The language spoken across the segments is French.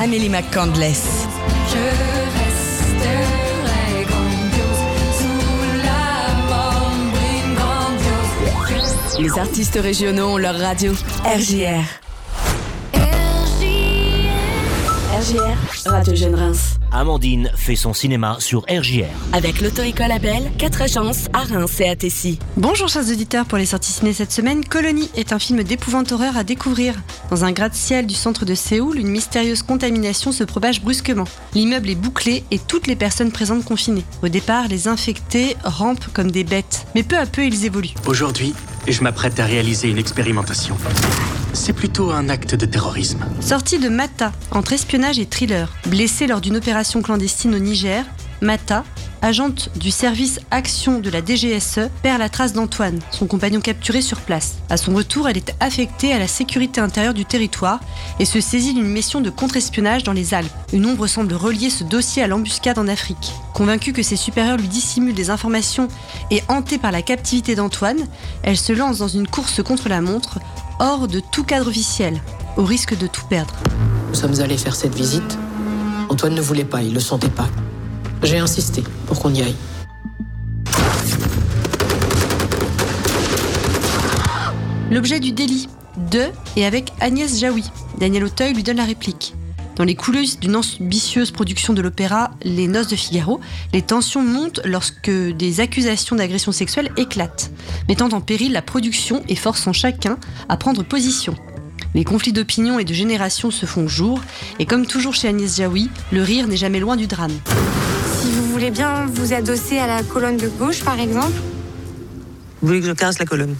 Amélie McCandless. Je resterai grandiose sous la membrane grandiose. Les artistes régionaux ont leur radio. RJR. RJR, Radio Jeune Reims. Amandine fait son cinéma sur RJR. Avec l'auto-école Abel, 4 agences à Reims et à Tessy. Bonjour chers auditeurs, pour les sorties ciné cette semaine, Colonie est un film d'épouvante horreur à découvrir. Dans un gratte-ciel du centre de Séoul, une mystérieuse contamination se propage brusquement. L'immeuble est bouclé et toutes les personnes présentes confinées. Au départ, les infectés rampent comme des bêtes, mais peu à peu ils évoluent. Aujourd'hui, je m'apprête à réaliser une expérimentation. C'est plutôt un acte de terrorisme. Sortie de Mata, entre espionnage et thriller. Blessée lors d'une opération clandestine au Niger, Mata, agente du service action de la DGSE, perd la trace d'Antoine, son compagnon capturé sur place. À son retour, elle est affectée à la sécurité intérieure du territoire et se saisit d'une mission de contre-espionnage dans les Alpes. Une ombre semble relier ce dossier à l'embuscade en Afrique. Convaincue que ses supérieurs lui dissimulent des informations et hantée par la captivité d'Antoine, elle se lance dans une course contre la montre, hors de tout cadre officiel, au risque de tout perdre. Nous sommes allés faire cette visite. Antoine ne voulait pas, il le sentait pas. J'ai insisté pour qu'on y aille. L'objet du délit, de et avec Agnès Jaoui. Daniel Auteuil lui donne la réplique. Dans les coulisses d'une ambitieuse production de l'opéra Les Noces de Figaro, les tensions montent lorsque des accusations d'agression sexuelle éclatent, mettant en péril la production et forçant chacun à prendre position. Les conflits d'opinion et de génération se font jour, et comme toujours chez Agnès Jaoui, le rire n'est jamais loin du drame. Si vous voulez bien vous adosser à la colonne de gauche, par exemple. Vous voulez que je casse la colonne?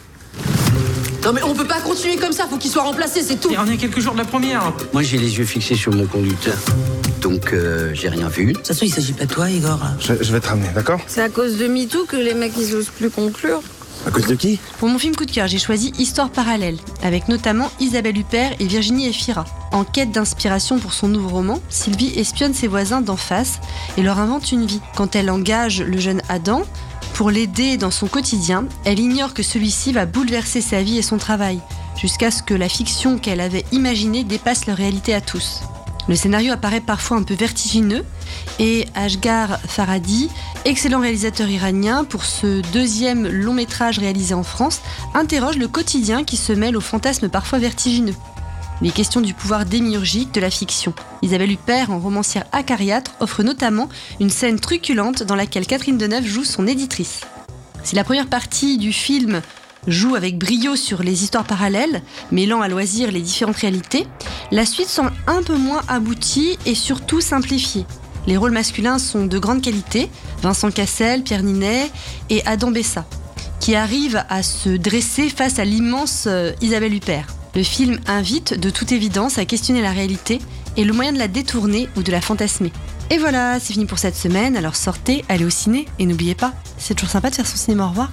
Non mais on peut pas continuer comme ça, faut qu'il soit remplacé, c'est tout. Et on est à quelques jours de la première. Moi j'ai les yeux fixés sur mon conducteur, donc j'ai rien vu. De toute façon il s'agit pas de toi Igor. Je vais te ramener, d'accord? C'est à cause de MeToo que les mecs ils osent plus conclure. À cause de qui? Pour mon film coup de cœur, j'ai choisi Histoire parallèle, avec notamment Isabelle Huppert et Virginie Efira. En quête d'inspiration pour son nouveau roman, Sylvie espionne ses voisins d'en face et leur invente une vie. Quand elle engage le jeune Adam pour l'aider dans son quotidien, elle ignore que celui-ci va bouleverser sa vie et son travail, jusqu'à ce que la fiction qu'elle avait imaginée dépasse leur réalité à tous. Le scénario apparaît parfois un peu vertigineux et Asghar Farhadi, excellent réalisateur iranien pour ce deuxième long métrage réalisé en France, interroge le quotidien qui se mêle aux fantasmes parfois vertigineux. Les questions du pouvoir démiurgique de la fiction. Isabelle Huppert, en romancière acariâtre, offre notamment une scène truculente dans laquelle Catherine Deneuve joue son éditrice. Si la première partie du film joue avec brio sur les histoires parallèles, mêlant à loisir les différentes réalités, la suite semble un peu moins aboutie et surtout simplifiée. Les rôles masculins sont de grande qualité, Vincent Cassel, Pierre Ninet et Adam Bessa, qui arrivent à se dresser face à l'immense Isabelle Huppert. Le film invite de toute évidence à questionner la réalité et le moyen de la détourner ou de la fantasmer. Et voilà, c'est fini pour cette semaine, alors sortez, allez au ciné et n'oubliez pas, c'est toujours sympa de faire son cinéma, au revoir.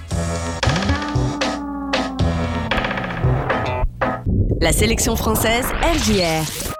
La sélection française RJR.